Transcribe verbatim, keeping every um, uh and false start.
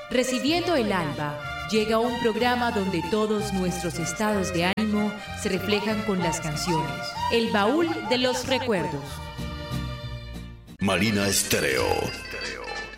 Recibiendo el alba, llega un programa donde todos nuestros estados de ánimo se reflejan con las canciones. El baúl de los recuerdos. Marina Estéreo.